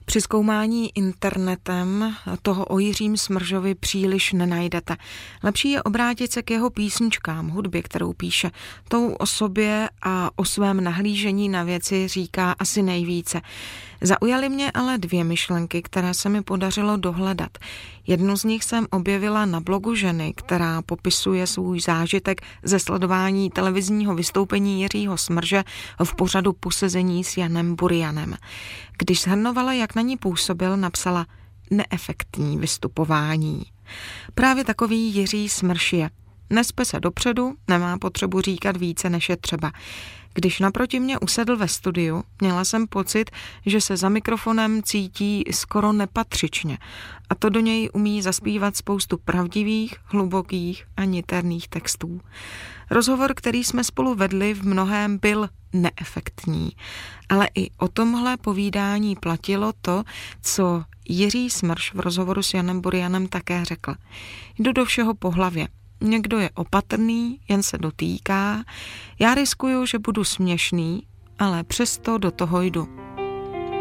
Při zkoumání internetem toho o Jiřím Smržovi příliš nenajdete. Lepší je obrátit se k jeho písničkám, hudbě, kterou píše. Tou o sobě a o svém nahlížení na věci říká asi nejvíce. Zaujaly mě ale 2 myšlenky, které se mi podařilo dohledat. Jednu z nich jsem objevila na blogu ženy, která popisuje svůj zážitek ze sledování televizního vystoupení Jiřího Smrže v pořadu Posezení s Janem Burianem. Když shrnovala, jak na ní působil, napsala neefektní vystupování. Právě takový Jiří Smrš je. Nespe se dopředu, nemá potřebu říkat více, než je třeba. Když naproti mě usedl ve studiu, měla jsem pocit, že se za mikrofonem cítí skoro nepatřičně a to do něj umí zaspívat spoustu pravdivých, hlubokých a niterných textů. Rozhovor, který jsme spolu vedli, v mnohém byl neefektní, ale i o tomhle povídání platilo to, co Jiří Smrš v rozhovoru s Janem Burianem také řekl. Jdu do všeho po hlavě. Někdo je opatrný, jen se dotýká. Já riskuju, že budu směšný, ale přesto do toho jdu.